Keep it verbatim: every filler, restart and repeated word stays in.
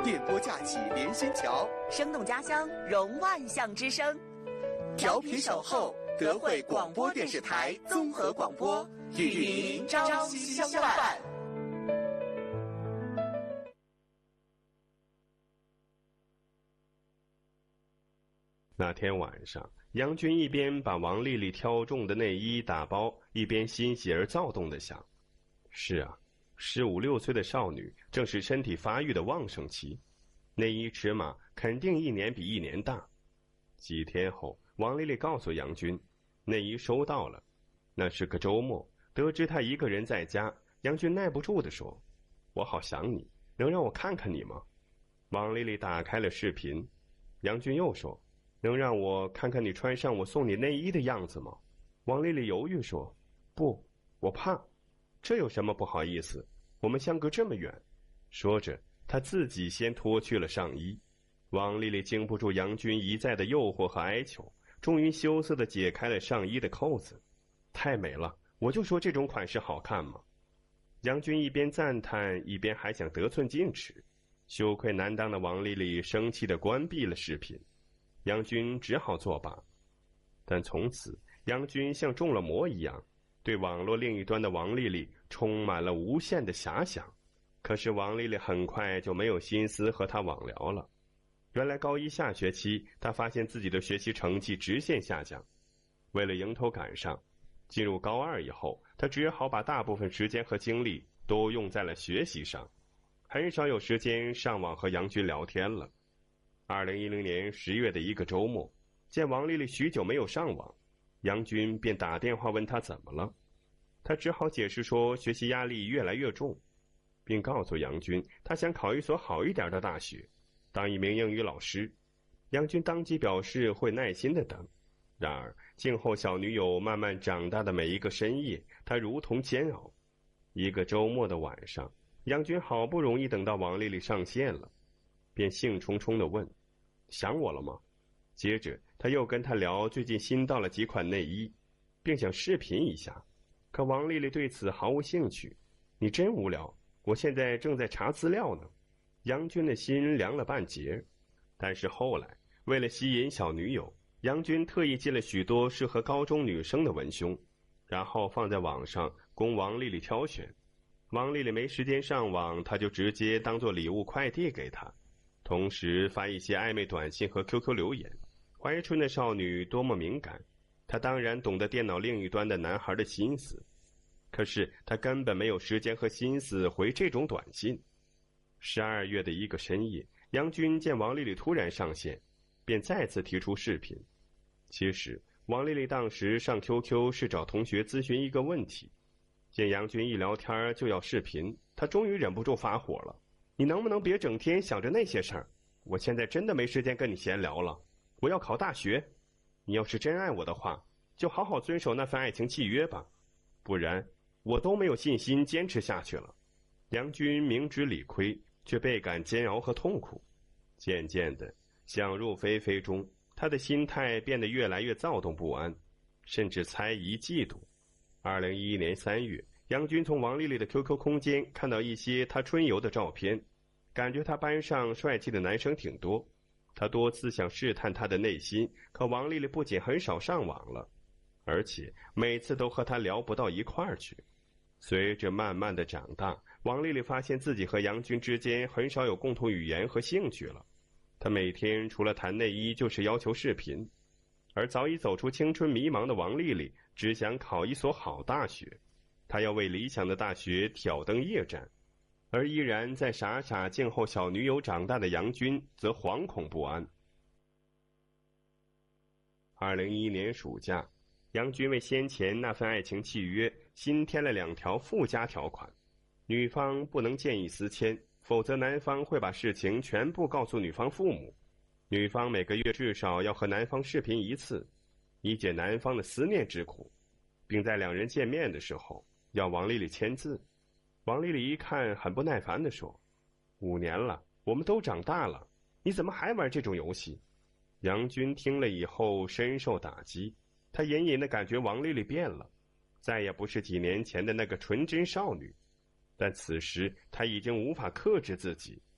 电波架起连心桥， 生动家乡融万象之声。 调频守候，德惠广播电视台综合广播，与您朝夕相伴。 那天晚上，杨军一边把王丽丽挑中的内衣打包，一边欣喜而躁动地想：是啊，十五六岁的少女正是身体发育的旺盛期，内衣尺码肯定一年比一年大。几天后，王丽丽告诉杨军，内衣收到了。那是个周末，得知她一个人在家，杨军耐不住地说：我好想你，能让我看看你吗？王丽丽打开了视频，杨军又说：能让我看看你穿上我送你内衣的样子吗？王丽丽犹豫说：不，我怕。这有什么不好意思？我们相隔这么远。说着，她自己先脱去了上衣。王丽丽经不住杨军一再的诱惑和哀求，终于羞涩地解开了上衣的扣子。太美了，我就说这种款式好看嘛。杨军一边赞叹，一边还想得寸进尺。羞愧难当的王丽丽生气地关闭了视频。杨军只好作罢，但从此杨军像中了魔一样，对网络另一端的王丽丽充满了无限的遐想。可是王丽丽很快就没有心思和他网聊了。原来高一下学期，她发现自己的学习成绩直线下降，为了迎头赶上，进入高二以后，她只好把大部分时间和精力都用在了学习上，很少有时间上网和杨军聊天了。二零一零年十月的一个周末，见王丽丽许久没有上网，杨军便打电话问她怎么了。她只好解释说学习压力越来越重，并告诉杨军她想考一所好一点的大学，当一名英语老师。杨军当即表示会耐心地等。然而静候小女友慢慢长大的每一个深夜，他如同煎熬。一个周末的晚上，杨军好不容易等到王丽丽上线了，便兴冲冲地问：想我了吗？接着他又跟她聊最近新到了几款内衣，并想视频一下。可王丽丽对此毫无兴趣。你真无聊，我现在正在查资料呢。杨军的心凉了半截。但是后来为了吸引小女友，杨军特意寄了许多适合高中女生的文胸，然后放在网上供王丽丽挑选。王丽丽没时间上网，他就直接当作礼物快递给她，同时发一些暧昧短信和 Q Q 留言。怀春的少女多么敏感，她当然懂得电脑另一端的男孩的心思，可是她根本没有时间和心思回这种短信。十二月的一个深夜，杨军见王丽丽突然上线，便再次提出视频。其实王丽丽当时上 Q Q 是找同学咨询一个问题，见杨军一聊天就要视频，她终于忍不住发火了：你能不能别整天想着那些事儿？我现在真的没时间跟你闲聊了，我要考大学。你要是真爱我的话，就好好遵守那份爱情契约吧，不然我都没有信心坚持下去了。杨军明知理亏，却倍感煎熬和痛苦。渐渐的，想入非非中，他的心态变得越来越躁动不安，甚至猜疑嫉妒。二零一一年三月，杨军从王丽丽的 Q Q 空间看到一些她春游的照片，感觉她班上帅气的男生挺多。他多次想试探她的内心，可王丽丽不仅很少上网了，而且每次都和她聊不到一块儿去。随着慢慢的长大，王丽丽发现自己和杨军之间很少有共同语言和兴趣了。她每天除了谈内衣就是要求视频，而早已走出青春迷茫的王丽丽只想考一所好大学，她要为理想的大学挑灯夜战。而依然在傻傻静候小女友长大的杨军则惶恐不安。二零一一年暑假，杨军为先前那份爱情契约新添了两条附加条款：女方不能见异思迁，否则男方会把事情全部告诉女方父母；女方每个月至少要和男方视频一次，以解男方的思念之苦，并在两人见面的时候要王丽丽签字。王丽丽一看很不耐烦地说：五年了，我们都长大了，你怎么还玩这种游戏？杨军听了以后深受打击，他隐隐地感觉王丽丽变了，再也不是几年前的那个纯真少女。但此时他已经无法克制自己，